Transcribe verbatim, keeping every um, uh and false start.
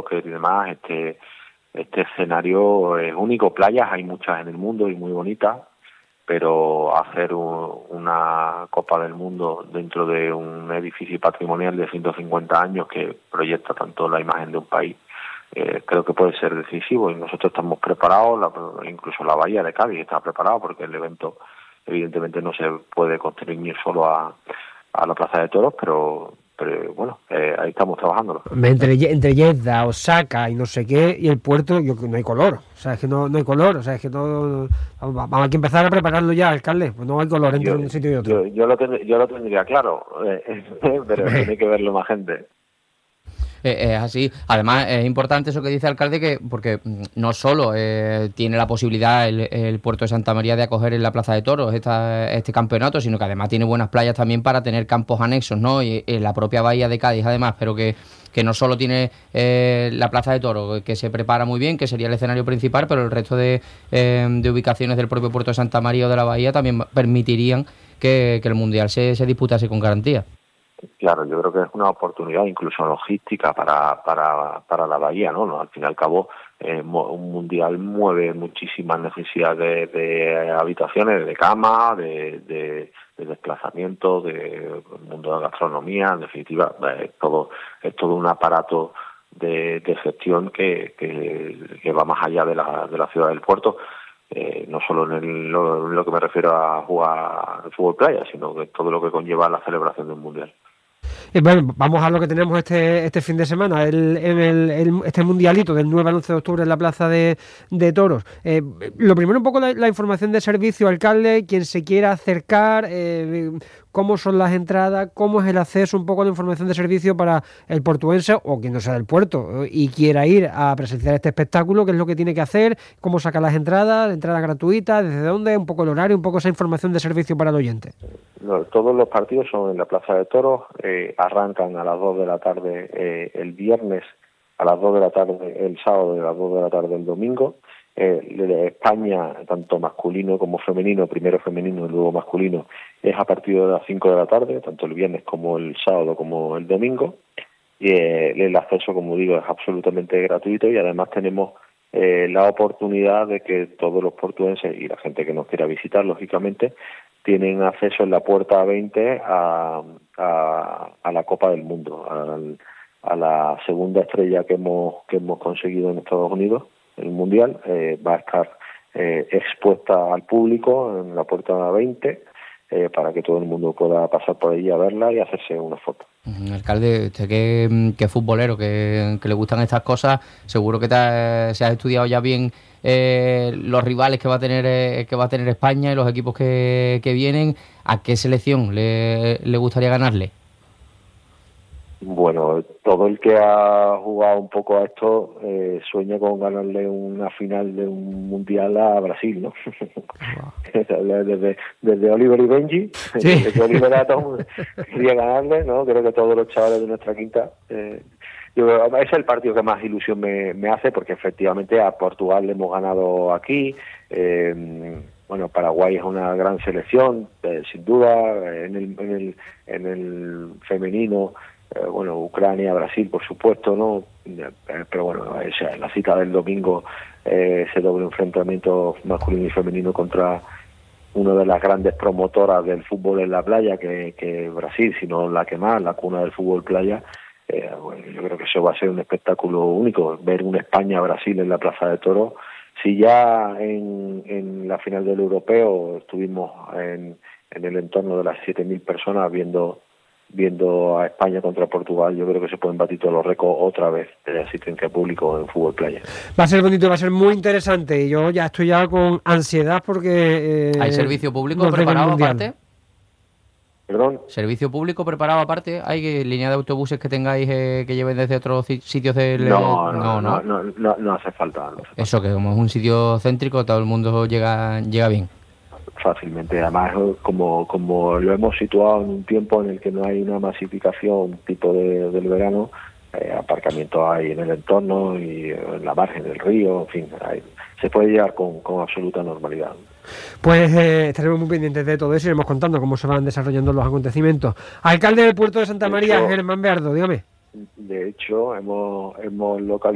bosques y demás, este este escenario es único. Playas hay muchas en el mundo y muy bonitas, pero hacer un, una Copa del Mundo dentro de un edificio patrimonial de ciento cincuenta años que proyecta tanto la imagen de un país, eh, creo que puede ser decisivo, y nosotros estamos preparados, la, incluso la Bahía de Cádiz está preparada, porque el evento evidentemente no se puede constreñir solo a, a la Plaza de Toros, pero pero bueno, eh, ahí estamos trabajándolo. Entre, entre Jeddah, Osaka y no sé qué, y el puerto, yo no hay color, o sea, es que no, no hay color, o sea, es que no, vamos, vamos a empezar a prepararlo ya, alcalde, pues no hay color entre yo, un sitio y otro. Yo, yo, lo, tendría, yo lo tendría claro, eh, pero tiene que verlo más gente. Eh, es así. Además, es importante eso que dice el alcalde, que porque no solo eh, tiene la posibilidad el, el puerto de Santa María de acoger en la Plaza de Toros esta, este campeonato, sino que además tiene buenas playas también para tener campos anexos, ¿no? Y en la propia Bahía de Cádiz, además, pero que, que no solo tiene eh, la Plaza de Toros, que se prepara muy bien, que sería el escenario principal, pero el resto de, eh, de ubicaciones del propio puerto de Santa María o de la Bahía también permitirían que, que el Mundial se, se disputase con garantía. Claro, yo creo que es una oportunidad incluso logística para para para la bahía, ¿no? ¿No? Al fin y al cabo, eh, un mundial mueve muchísimas necesidades de, de habitaciones, de cama, de, de, de desplazamiento, de mundo de la gastronomía, en definitiva, es todo es todo un aparato de, de gestión que, que que va más allá de la de la ciudad del puerto. Eh, no solo en el, lo, lo que me refiero a jugar al fútbol playa, sino que todo lo que conlleva la celebración de un mundial. Eh, bueno, vamos a lo que tenemos este este fin de semana, el, el, el, este mundialito del nueve al once de octubre en la Plaza de, de Toros. Eh, lo primero, un poco la, la información de servicio, alcalde, quien se quiera acercar, eh, cómo son las entradas, cómo es el acceso, un poco de información de servicio para el portuense o quien no sea del puerto y quiera ir a presenciar este espectáculo, qué es lo que tiene que hacer, cómo sacar las entradas, entradas gratuitas, desde dónde, un poco el horario, un poco esa información de servicio para el oyente. No, todos los partidos son en la Plaza de Toros, eh, arrancan a las dos de la tarde eh, el viernes, a las dos de la tarde el sábado y a las dos de la tarde el domingo. Eh, España, tanto masculino como femenino, primero femenino y luego masculino, es a partir de las cinco de la tarde, tanto el viernes como el sábado como el domingo. Y eh, el acceso, como digo, es absolutamente gratuito, y además tenemos eh, la oportunidad de que todos los portuenses y la gente que nos quiera visitar, lógicamente, tienen acceso en la puerta veinte a, a, a la Copa del Mundo, al, a la segunda estrella que hemos que hemos conseguido en Estados Unidos, el Mundial. Eh, va a estar eh, expuesta al público en la puerta veinte, eh, para que todo el mundo pueda pasar por allí a verla y hacerse una foto. Uh-huh. Alcalde, usted que, que es futbolero, que, que le gustan estas cosas, seguro que te ha, se ha estudiado ya bien eh, los rivales que va a tener eh, que va a tener España y los equipos que, que vienen. ¿A qué selección le, le gustaría ganarle? Bueno, todo el que ha jugado un poco a esto eh, sueña con ganarle una final de un mundial a Brasil, ¿no? Wow. desde, desde Oliver y Benji, sí. Desde que Oliver Atom quería ganarle, ¿no? Creo que todos los chavales de nuestra quinta. Eh, yo, ese es el partido que más ilusión me, me hace, porque efectivamente a Portugal le hemos ganado aquí. Eh, Bueno, Paraguay es una gran selección, eh, sin duda. En el, en el, en el femenino, eh, bueno, Ucrania, Brasil, por supuesto, ¿no? Eh, pero bueno, esa, la cita del domingo, eh, ese doble enfrentamiento masculino y femenino contra una de las grandes promotoras del fútbol en la playa, que, que Brasil, sino la que más, la cuna del fútbol playa. Eh, bueno, yo creo que eso va a ser un espectáculo único, ver un España-Brasil en la Plaza de Toros. Si ya en, en la final del Europeo estuvimos en, en el entorno de las siete mil personas viendo viendo a España contra Portugal, yo creo que se pueden batir todos los récords otra vez de asistencia público en fútbol playa. Va a ser bonito, va a ser muy interesante, y yo ya estoy ya con ansiedad porque... Eh, ¿hay servicio público preparado aparte? ¿Perdón? ¿Servicio público preparado aparte? ¿Hay línea de autobuses que tengáis eh, que lleven desde otros sitios del...? No, no, no, no, no, no, no, no hace falta. No hace falta. Eso, que como es un sitio céntrico, todo el mundo llega llega bien. Fácilmente, además como como lo hemos situado en un tiempo en el que no hay una masificación tipo de, del verano, eh, aparcamientos hay en el entorno y en la margen del río, en fin, hay, se puede llegar con, con absoluta normalidad. Pues eh, estaremos muy pendientes de todo eso y iremos contando cómo se van desarrollando los acontecimientos. Alcalde del puerto de Santa María, Germán Beardo, dígame. De hecho, hemos hemos localizado